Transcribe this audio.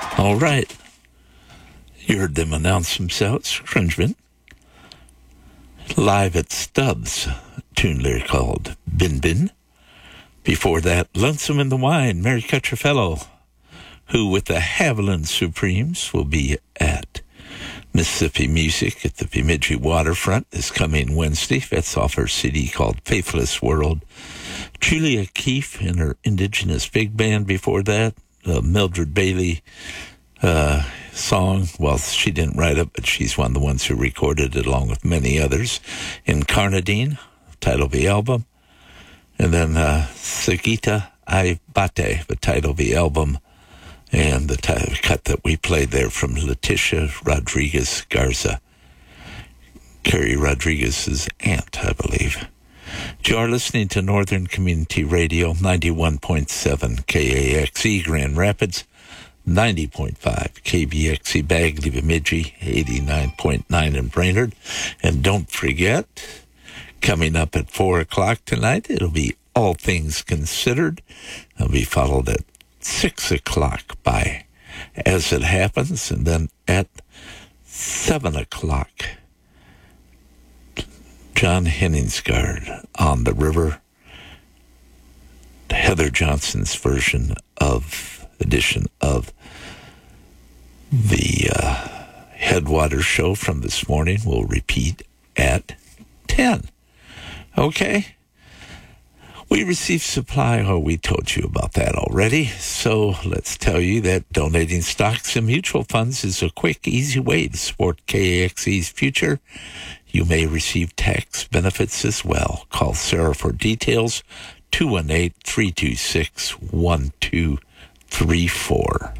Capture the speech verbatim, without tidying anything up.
All right. You heard them announce themselves, Cringeman. Live at Stubbs, a tune they're called Bin Bin. Before that, Lonesome in the Wine, Mary Cutcherfellow, who with the Haviland Supremes will be at Mississippi Music at the Bemidji Waterfront this coming Wednesday. That's off her C D called Faithless World. Julia Keefe and her Indigenous Big Band before that. Uh, Mildred Bailey uh, song. Well, she didn't write it, but she's one of the ones who recorded it along with many others. Incarnadine, title of the album. And then uh, Sagita Aibate, the title of the album. And the title cut that we played there from Leticia Rodriguez Garza. Carrie Rodriguez's aunt, I believe. You are listening to Northern Community Radio, ninety-one point seven K A X E Grand Rapids, ninety point five K B X E Bagley Bemidji, eighty-nine point nine in Brainerd. And don't forget, coming up at four o'clock tonight, it'll be All Things Considered. It'll be followed at six o'clock by As It Happens, and then at seven o'clock, John Henningsgaard on the River, Heather Johnson's version of, edition of the uh, Headwater show from this morning will repeat at ten. Okay? We received supply, oh, we told you about that already. So let's tell you that donating stocks and mutual funds is a quick, easy way to support K A X E's future. You may receive tax benefits as well. Call Sarah for details, two one eight, three two six, one two three four.